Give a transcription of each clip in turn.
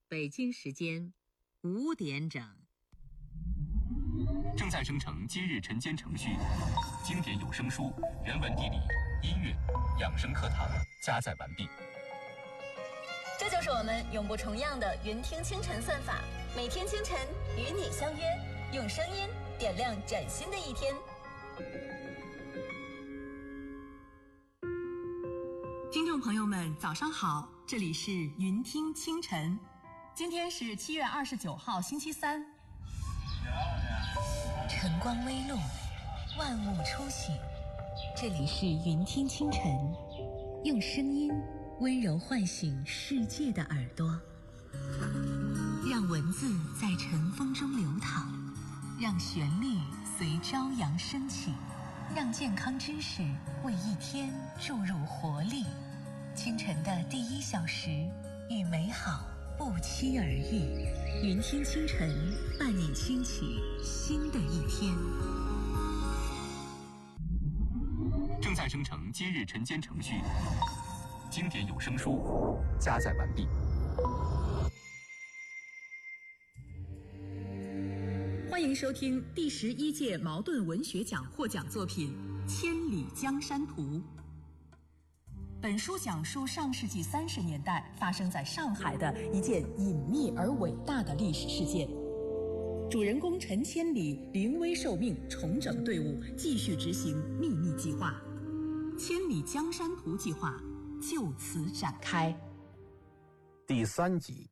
北京时间5点整。 正在生成今日晨间程序，经典有声书、人文地理、音乐、养生课堂加载完毕。 这就是我们永不重样的云听清晨算法，每天清晨与你相约，用声音点亮崭新的一天。 听众朋友们，早上好，这里是云听清晨。今天是7月29号，星期三。 晨光微露，万物初醒，这里是云听清晨，用声音温柔唤醒世界的耳朵，让文字在晨风中流淌，让旋律随朝阳升起，让健康知识为一天注入活力。清晨的第1小时，与美好不期而遇。云听清晨，伴你兴起新的一天。 正在生成今日晨间程序，经典有声书加载完毕。 欢迎收听第11届茅盾文学奖获奖作品《千里江山图》。本书讲述上世纪30年代发生在上海的一件隐秘而伟大的历史事件。主人公陈千里临危受命，重整队伍，继续执行秘密计划。千里江山图计划就此展开。 第3集。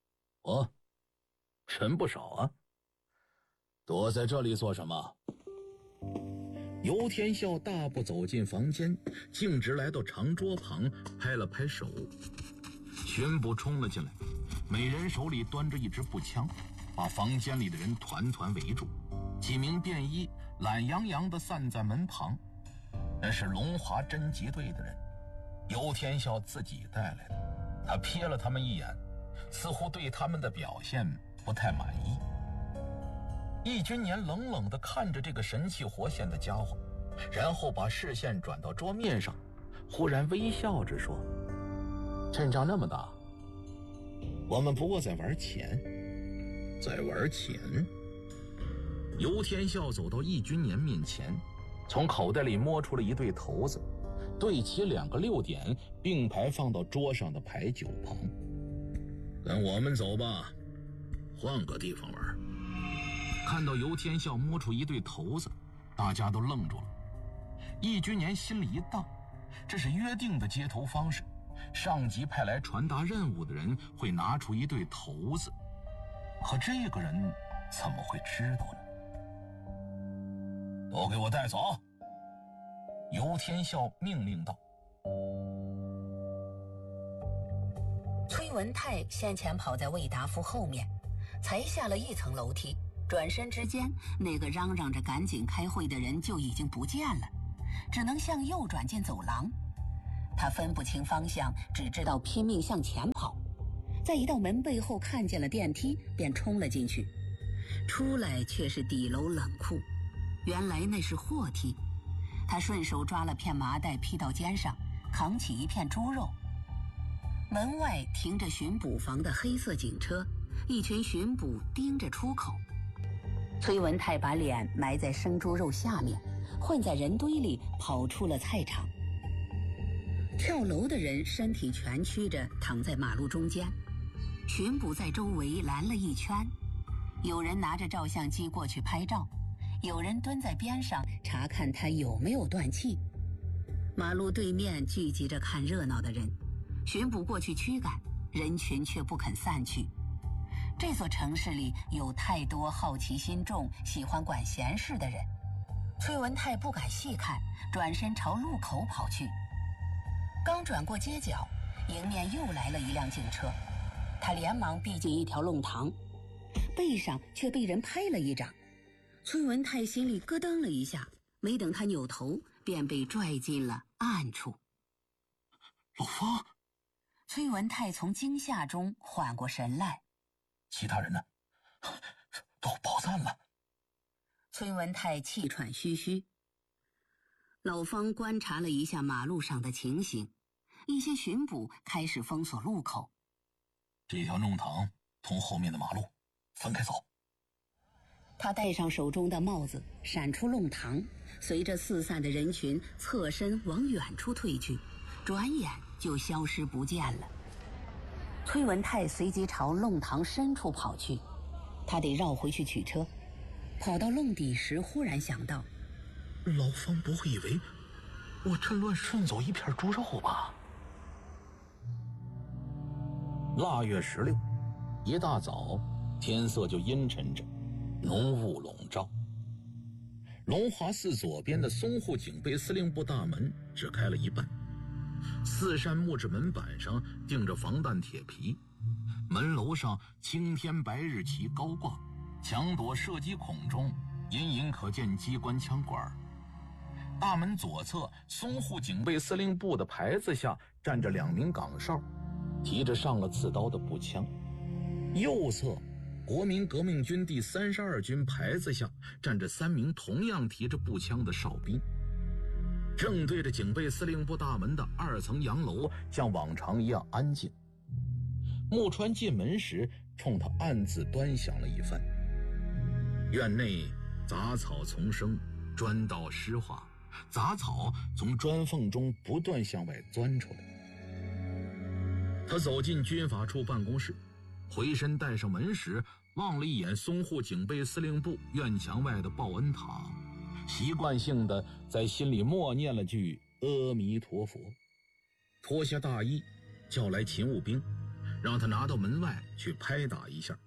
人不少啊，躲在这里做什么？游天笑大步走进房间，径直来到长桌旁，拍了拍手。巡捕冲了进来，每人手里端着一支步枪，把房间里的人团团围住。几名便衣懒洋洋地散在门旁，那是龙华侦缉队的人，游天笑自己带来的。他瞥了他们一眼，似乎对他们的表现不太满意。易君年冷冷地看着这个神气活现的家伙，然后把视线转到桌面上，忽然微笑着说：阵仗那么大，我们不过在玩钱。在玩钱？游天笑走到易君年面前，从口袋里摸出了一对骰子，对齐2个6点，并排放到桌上的牌九旁。跟我们走吧，换个地方玩。看到游天笑摸出一对骰子，大家都愣住了。易君年心里一荡，这是约定的接头方式，上级派来传达任务的人会拿出一对骰子，可这个人怎么会知道呢？都给我带走！游天笑命令道。 崔文泰先前跑在魏达夫后面，才下了1层楼梯，转身之间，那个嚷嚷着赶紧开会的人就已经不见了，只能向右转进走廊。他分不清方向，只知道拼命向前跑，在一道门背后看见了电梯，便冲了进去。出来却是底楼冷库，原来那是货梯。他顺手抓了片麻袋披到肩上，扛起一片猪肉。门外停着巡捕房的黑色警车，一群巡捕盯着出口。崔文泰把脸埋在生猪肉下面，混在人堆里跑出了菜场。跳楼的人身体蜷曲着躺在马路中间，巡捕在周围拦了一圈，有人拿着照相机过去拍照，有人蹲在边上查看他有没有断气。马路对面聚集着看热闹的人，巡捕过去驱赶，人群却不肯散去。这座城市里有太多好奇心重、喜欢管闲事的人。崔文泰不敢细看，转身朝路口跑去。刚转过街角，迎面又来了一辆警车，他连忙避进一条弄堂，背上却被人拍了一掌。崔文泰心里咯噔了一下，没等他扭头，便被拽进了暗处。 老方！ 崔文泰从惊吓中缓过神来。 其他人呢？都跑散了。 崔文泰气喘吁吁。老方观察了一下马路上的情形，一些巡捕开始封锁路口。 这条弄堂通后面的马路，分开走。 他戴上手中的帽子，闪出弄堂，随着四散的人群侧身往远处退去，转眼就消失不见了。崔文泰随即朝弄堂深处跑去，他得绕回去取车。跑到弄底时，忽然想到， 老方不会以为我趁乱顺走一片猪肉吧？腊月16，一大早，天色就阴沉着，浓雾笼罩。龙华寺左边的淞沪警备司令部大门只开了一半，4扇木质门板上钉着防弹铁皮，门楼上青天白日旗高挂，墙垛射击孔中隐隐可见机关枪管。大门左侧淞沪警备司令部的牌子下站着2名岗哨，提着上了刺刀的步枪。右侧国民革命军第32军牌子下站着3名同样提着步枪的哨兵。正对着警备司令部大门的2层洋楼像往常一样安静。木川进门时冲他暗自端详了一番。院内杂草丛生，砖道湿滑，杂草从砖缝中不断向外钻出来。他走进军法处办公室，回身带上门时望了一眼淞沪警备司令部院墙外的报恩塔，习惯性的在心里默念了句阿弥陀佛，脱下大衣，叫来勤务兵，让他拿到门外去拍打一下。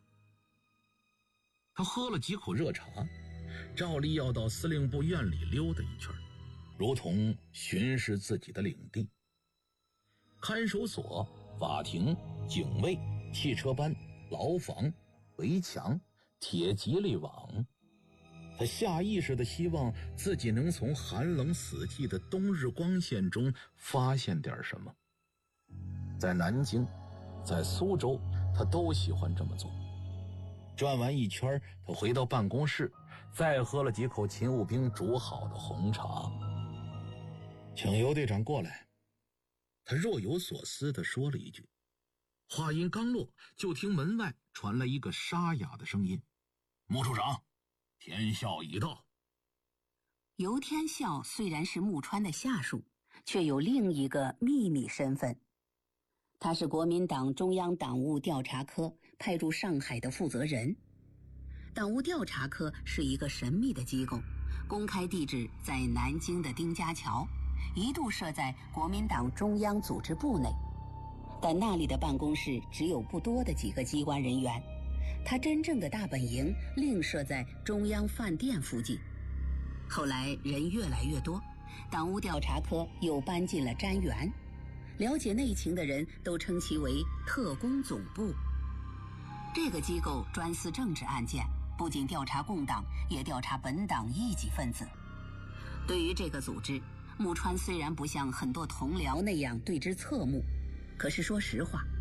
他喝了几口热茶，照例要到司令部院里溜达一圈，如同巡视自己的领地。看守所、法庭、警卫、汽车班、牢房、围墙、铁蒺藜网，他下意识地希望自己能从寒冷死寂的冬日光线中发现点什么。在南京，在苏州，他都喜欢这么做。转完一圈，他回到办公室，再喝了几口勤务兵煮好的红茶。请尤队长过来。他若有所思地说了一句，话音刚落，就听门外传来一个沙哑的声音：穆处长，天孝已到。 尤天孝虽然是木川的下属，却有另一个秘密身份。他是国民党中央党务调查科派驻上海的负责人。党务调查科是一个神秘的机构，公开地址在南京的丁家桥，一度设在国民党中央组织部内，但那里的办公室只有不多的几个机关人员，他真正的大本营另设在中央饭店附近。后来人越来越多，党务调查科又搬进了瞻园，了解内情的人都称其为特工总部。这个机构专司政治案件，不仅调查共党，也调查本党异己分子。对于这个组织，木川虽然不像很多同僚那样对之侧目，可是说实话，